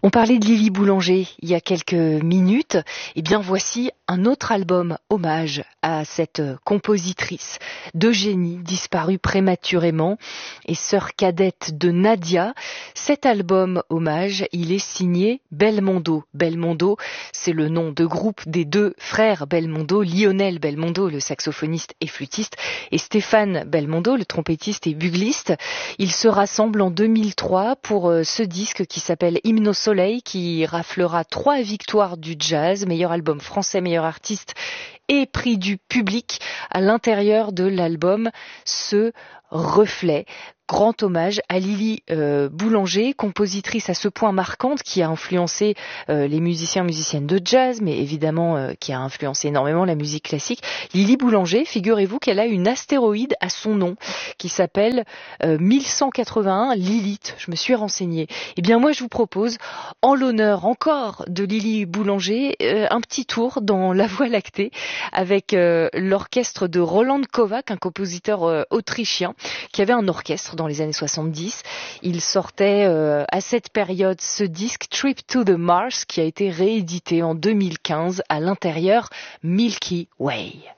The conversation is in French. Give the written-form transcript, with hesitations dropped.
On parlait de Lily Boulanger il y a quelques minutes. Eh bien, voici un autre album hommage à cette compositrice d'Eugénie, disparue prématurément, et sœur cadette de Nadia. Cet album hommage, il est signé Belmondo. Belmondo, c'est le nom de groupe des deux frères Belmondo, Lionel Belmondo, le saxophoniste et flûtiste, et Stéphane Belmondo, le trompettiste et bugliste. Ils se rassemblent en 2003 pour ce disque qui s'appelle Hymne au Soleil, qui raflera 3 victoires du jazz, meilleur album français, meilleur artiste et prix du public. À l'intérieur de l'album, ce reflet, grand hommage à Lily Boulanger, compositrice à ce point marquante qui a influencé les musiciennes de jazz, mais évidemment qui a influencé énormément la musique classique. Lily Boulanger, figurez-vous qu'elle a une astéroïde à son nom qui s'appelle 1181 Lilith. Je me suis renseignée. Eh bien moi je vous propose, en l'honneur encore de Lily Boulanger, un petit tour dans la Voie lactée avec l'orchestre de Roland Kovac, un compositeur autrichien qui avait un orchestre dans les années 70. Il sortait à cette période ce disque Trip to the Mars qui a été réédité en 2015, à l'intérieur Milky Way.